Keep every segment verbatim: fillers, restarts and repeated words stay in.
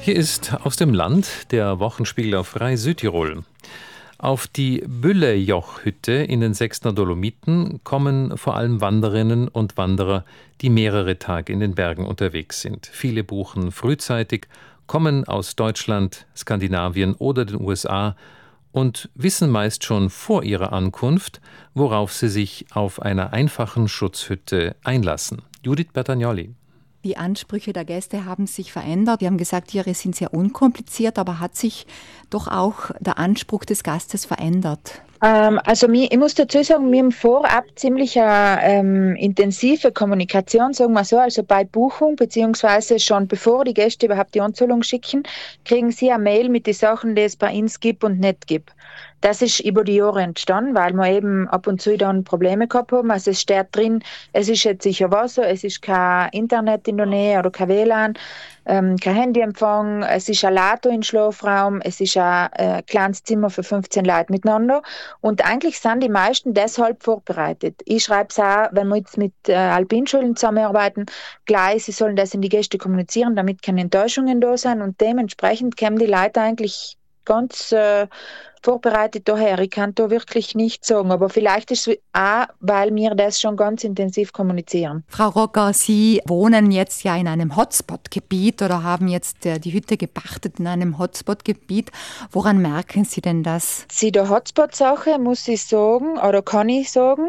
Hier ist aus dem Land der Wochenspiegel auf Rai Südtirol. Auf die Büllejoch-Hütte in den Sechsner Dolomiten kommen vor allem Wanderinnen und Wanderer, die mehrere Tage in den Bergen unterwegs sind. Viele buchen frühzeitig, kommen aus Deutschland, Skandinavien oder den U S A und wissen meist schon vor ihrer Ankunft, worauf sie sich auf einer einfachen Schutzhütte einlassen. Judith Bertagnolli. Die Ansprüche der Gäste haben sich verändert. Die haben gesagt, ihre sind sehr unkompliziert, aber hat sich doch auch der Anspruch des Gastes verändert? Ähm, also mir, ich muss dazu sagen, wir haben vorab ziemlich eine ähm, intensive Kommunikation, sagen wir so, also bei Buchung, beziehungsweise schon bevor die Gäste überhaupt die Anzahlung schicken, kriegen sie eine Mail mit den Sachen, die es bei uns gibt und nicht gibt. Das ist über die Jahre entstanden, weil wir eben ab und zu dann Probleme gehabt haben. Also es steht drin, es ist jetzt sicher Wasser, es ist kein Internet in der Nähe oder kein W L A N, ähm, kein Handyempfang, es ist ein Lato im Schlafraum, es ist ein äh, kleines Zimmer für fünfzehn Leute miteinander. Und eigentlich sind die meisten deshalb vorbereitet. Ich schreibe es auch, wenn wir jetzt mit äh, Alpinschulen zusammenarbeiten, gleich, sie sollen das in die Gäste kommunizieren, damit keine Enttäuschungen da sind. Und dementsprechend kommen die Leute eigentlich ganz äh, vorbereitet daher. Ich kann da wirklich nichts sagen, aber vielleicht ist es auch, weil wir das schon ganz intensiv kommunizieren. Frau Rocker, Sie wohnen jetzt ja in einem Hotspot-Gebiet oder haben jetzt äh, die Hütte gepachtet in einem Hotspot-Gebiet. Woran merken Sie denn das? Sie der Hotspot-Sache muss ich sagen, oder kann ich sagen,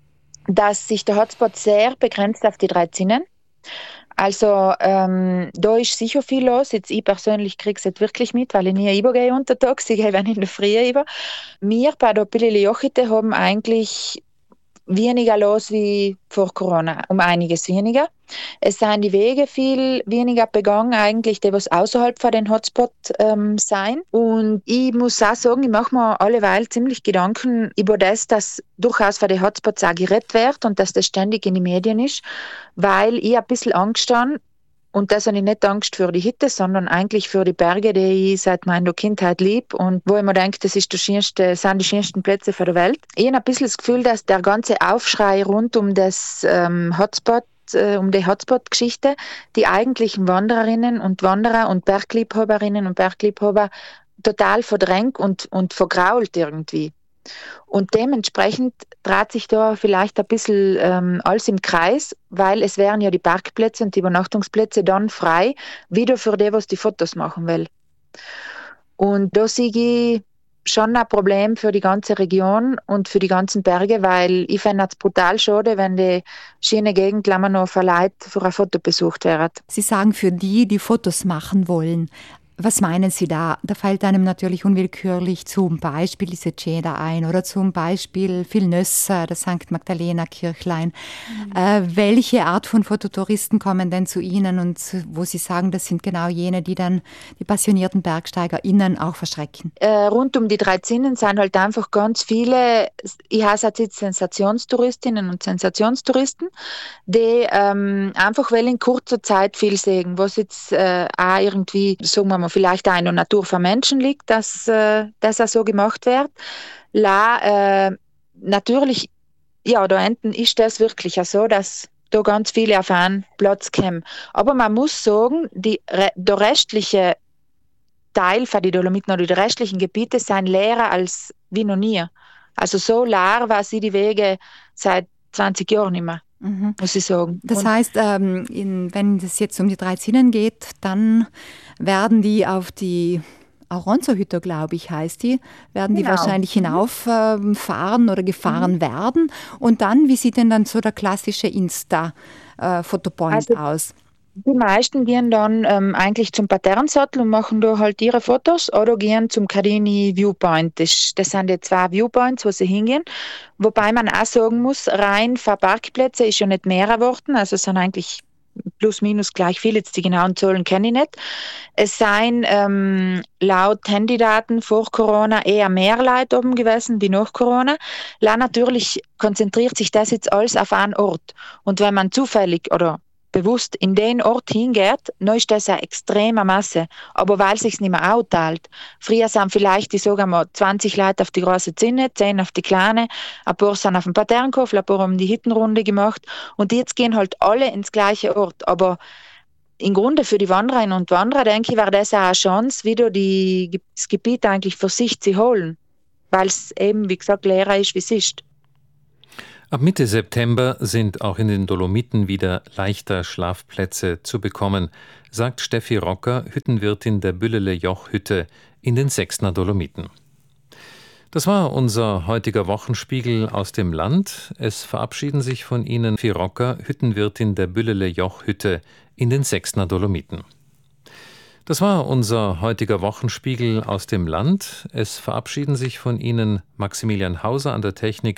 dass sich der Hotspot sehr begrenzt auf die drei Zinnen. Also ähm, da ist sicher viel los. Jetzt ich persönlich kriege es nicht wirklich mit, weil ich nie übergehe untertags. Ich gehe wenn in der Früh über. Wir bei der Büllejoch-Hütte haben eigentlich weniger los wie vor Corona, um einiges weniger. Es sind die Wege viel weniger begangen, eigentlich, die was außerhalb von den Hotspot ähm, sein. Und ich muss auch sagen, ich mache mir alleweil ziemlich Gedanken über das, dass durchaus von den Hotspots auch geredet wird und dass das ständig in den Medien ist, weil ich ein bisschen Angst habe. Und das habe ich nicht Angst für die Hütte, sondern eigentlich für die Berge, die ich seit meiner Kindheit liebe und wo ich mir denke, das ist der schönste, sind die schönsten Plätze der Welt. Ich habe ein bisschen das Gefühl, dass der ganze Aufschrei rund um das ähm, Hotspot, äh, um die Hotspot-Geschichte, die eigentlichen Wandererinnen und Wanderer und Bergliebhaberinnen und Bergliebhaber total verdrängt und, und vergrault irgendwie. Und dementsprechend dreht sich da vielleicht ein bisschen ähm, alles im Kreis, weil es wären ja die Parkplätze und die Übernachtungsplätze dann frei, wieder für die, was die Fotos machen will. Und da sehe ich schon ein Problem für die ganze Region und für die ganzen Berge, weil ich fände es brutal schade, wenn die schöne Gegend Lammernow verleiht für ein Foto besucht wäre. Sie sagen für die, die Fotos machen wollen. Was meinen Sie da? Da fällt einem natürlich unwillkürlich zum Beispiel diese Ceda ein oder zum Beispiel Vilnössa, das Sankt Magdalena Kirchlein. Mhm. Äh, welche Art von Fototouristen kommen denn zu Ihnen und wo Sie sagen, das sind genau jene, die dann die passionierten BergsteigerInnen auch verschrecken? Äh, rund um die drei Zinnen sind halt einfach ganz viele, ich heiße jetzt Sensationstouristinnen und Sensationstouristen, die ähm, einfach weil in kurzer Zeit viel sehen, was jetzt äh, auch irgendwie, sagen wir mal, vielleicht auch in der Natur von Menschen liegt, dass äh, das auch so gemacht wird. La, äh, natürlich, ja, da hinten ist das wirklich auch so, dass da ganz viele auf einen Platz kommen. Aber man muss sagen, die, der restliche Teil von den Dolomiten oder die restlichen Gebiete sind leerer als wie noch nie. Also so leer war sie die Wege seit zwanzig Jahren nicht mehr. Mhm. Muss ich sagen. Das und heißt, ähm, in, wenn es jetzt um die drei Zinnen geht, dann werden die auf die Auronzo-Hütte, glaube ich, heißt die, werden genau. die wahrscheinlich hinauffahren äh, oder gefahren mhm. werden. Und dann, wie sieht denn dann so der klassische Insta-Fotopoint also, aus? Die meisten gehen dann ähm, eigentlich zum Paternsattel und machen da halt ihre Fotos oder gehen zum Carini Viewpoint. Das, das sind die zwei Viewpoints, wo sie hingehen. Wobei man auch sagen muss, rein für Parkplätze ist ja nicht mehr erwarten. Also es sind eigentlich plus minus gleich viel. Jetzt die genauen Zahlen kenne ich nicht. Es seien ähm, laut Handydaten vor Corona eher mehr Leute oben gewesen wie nach Corona. La natürlich konzentriert sich das jetzt alles auf einen Ort. Und wenn man zufällig oder bewusst in den Ort hingeht, dann ist das eine extreme Masse. Aber weil es sich nicht mehr aufteilt. Früher sind vielleicht, ich sage mal, zwanzig Leute auf die große Zinne, zehn auf die kleine, ein paar sind auf dem Paternkof, ein paar haben die Hittenrunde gemacht und jetzt gehen halt alle ins gleiche Ort. Aber im Grunde für die Wandererinnen und Wanderer, denke ich, wäre das auch eine Chance, wieder die, das Gebiet eigentlich für sich zu holen, weil es eben, wie gesagt, leerer ist, wie es ist. Ab Mitte September sind auch in den Dolomiten wieder leichter Schlafplätze zu bekommen, sagt Steffi Rocker, Hüttenwirtin der Büllele-Joch-Hütte in den Sechsner Dolomiten. Das war unser heutiger Wochenspiegel aus dem Land. Es verabschieden sich von Ihnen Steffi Rocker, Hüttenwirtin der Büllele-Joch-Hütte in den Sechsner Dolomiten. Das war unser heutiger Wochenspiegel aus dem Land. Es verabschieden sich von Ihnen Maximilian Hauser an der Technik